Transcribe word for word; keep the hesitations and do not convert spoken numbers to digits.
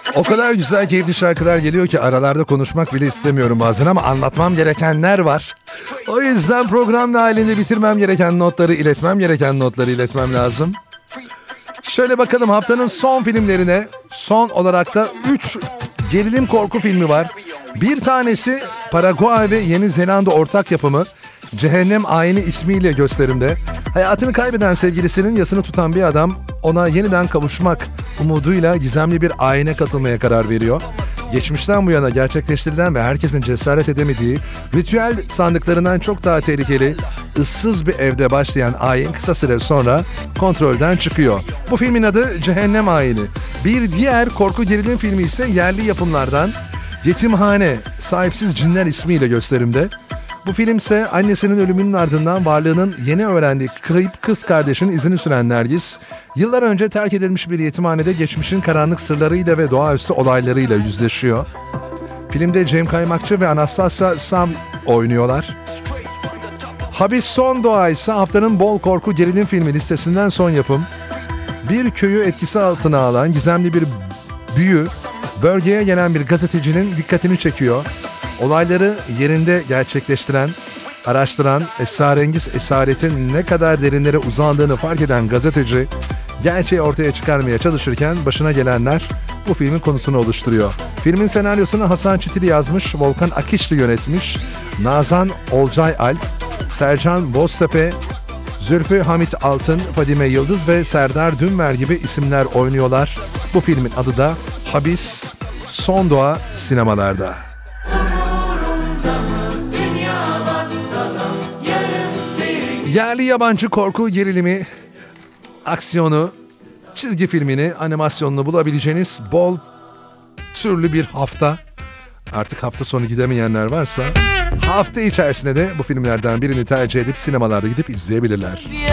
O kadar güzel, keyifli şarkılar geliyor ki aralarda konuşmak bile istemiyorum bazen ama anlatmam gerekenler var. O yüzden programla halinde bitirmem gereken notları, iletmem gereken notları iletmem lazım. Şöyle bakalım haftanın son filmlerine. Son olarak da üç gerilim korku filmi var. Bir tanesi Paraguay ve Yeni Zelanda ortak yapımı Cehennem Ayini ismiyle gösterimde. Hayatını kaybeden sevgilisinin yasını tutan bir adam ona yeniden kavuşmak umuduyla gizemli bir ayine katılmaya karar veriyor. Geçmişten bu yana gerçekleştirilen ve herkesin cesaret edemediği ritüel sandıklarından çok daha tehlikeli, ıssız bir evde başlayan ayin kısa süre sonra kontrolden çıkıyor. Bu filmin adı Cehennem Ayini. Bir diğer korku gerilim filmi ise yerli yapımlardan Yetimhane, Sahipsiz Cinler ismiyle gösterimde. Bu film ise annesinin ölümünün ardından varlığının yeni öğrendiği kayıp kız kardeşinin izini süren Nergis, yıllar önce terk edilmiş bir yetimhanede geçmişin karanlık sırlarıyla ve doğaüstü olaylarıyla yüzleşiyor. Filmde Cem Kaymakçı ve Anastasia Sam oynuyorlar. Habis Son Doğa ise haftanın bol korku gerilim filmi listesinden son yapım. Bir köyü etkisi altına alan gizemli bir büyü, bölgeye gelen bir gazetecinin dikkatini çekiyor. Olayları yerinde gerçekleştiren, araştıran, esrarengiz esaretin ne kadar derinlere uzandığını fark eden gazeteci, gerçeği ortaya çıkarmaya çalışırken başına gelenler bu filmin konusunu oluşturuyor. Filmin senaryosunu Hasan Çitili yazmış, Volkan Akişli yönetmiş, Nazan Olcay Alp, Sercan Boztepe, Zülfü Hamit Altın, Fadime Yıldız ve Serdar Dünver gibi isimler oynuyorlar. Bu filmin adı da Habis Son Doğa sinemalarda. Yerli yabancı korku gerilimi, aksiyonu, çizgi filmini, animasyonunu bulabileceğiniz bol türlü bir hafta. Artık hafta sonu gidemeyenler varsa hafta içerisinde de bu filmlerden birini tercih edip sinemalarda gidip izleyebilirler.